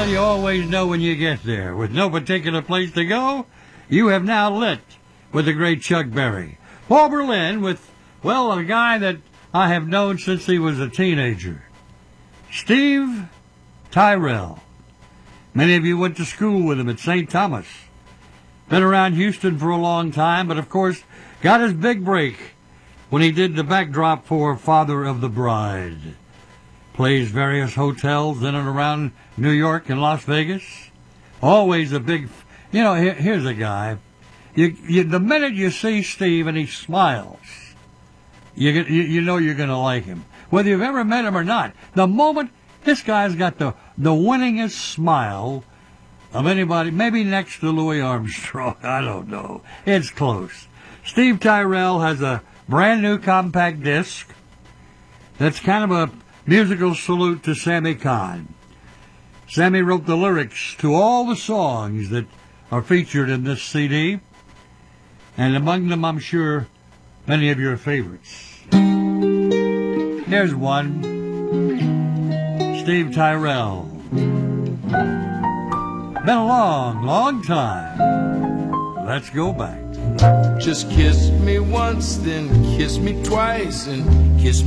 Well, you always know when you get there. With no particular place to go, you have now lit with the great Chuck Berry. Paul Berlin with, well, a guy that I have known since he was a teenager. Steve Tyrell. Many of you went to school with him at St. Thomas. Been around Houston for a long time, but of course got his big break when he did the backdrop for Father of the Bride. Plays various hotels in and around New York and Las Vegas. Always a big, here's a guy. The minute you see Steve and he smiles, you know you're going to like him. Whether you've ever met him or not, the moment this guy's got the winningest smile of anybody, maybe next to Louis Armstrong, I don't know. It's close. Steve Tyrell has a brand new compact disc that's kind of a musical salute to Sammy Cahn. Sammy wrote the lyrics to all the songs that are featured in this CD, and among them, I'm sure, many of your favorites. Here's one. Steve Tyrell. Been a long, long time. Let's go back. Just kiss me once, then kiss me twice, and kiss me